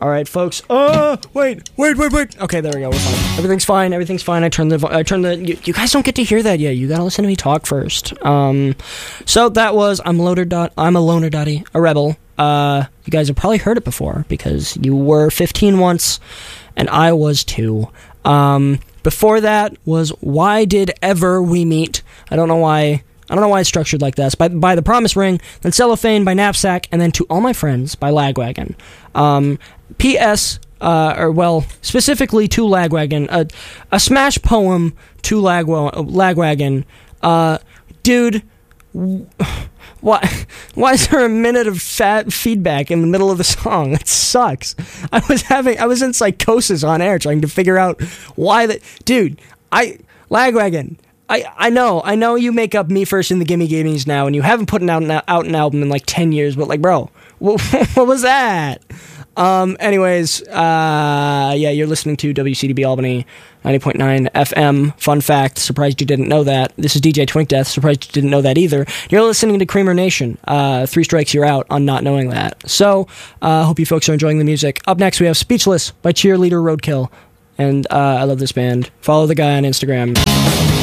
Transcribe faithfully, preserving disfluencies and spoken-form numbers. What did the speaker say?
All right, folks. Oh, wait, wait, wait, wait. Okay, there we go. We're fine. Everything's fine. Everything's fine. I turned the. I turned the. You, you guys don't get to hear that yet. You gotta listen to me talk first. Um, so that was I'm loader. Dot, I'm a loner. Dotty, a rebel. Uh, you guys have probably heard it before because you were fifteen once, and I was two. Um, before that was Why Did Ever We Meet? I don't know why. I don't know why it's structured like this. By, by The Promise Ring, then Cellophane by Knapsack, and then To All My Friends by Lagwagon. Um, P S. Uh, or, well, specifically to Lagwagon. A, a smash poem to Lagwa- Lagwagon. Uh, dude, why, why is there a minute of fat feedback in the middle of the song? It sucks. I was having, I was in psychosis on air trying to figure out why that... Dude, I... Lagwagon... I, I know, I know you make up Me First in the Gimme Gimmes now, and you haven't put out an, out an album in like ten years, but like, bro, what, what was that? Um, anyways, uh, yeah, you're listening to W C D B Albany, ninety point nine F M. Fun fact, surprised you didn't know that. This is D J Twink Death, surprised you didn't know that either. You're listening to Creamer Nation. Uh, three strikes, you're out on not knowing that. So, I uh, hope you folks are enjoying the music. Up next, we have Speechless by Cheerleader Roadkill. And uh, I love this band. Follow the guy on Instagram.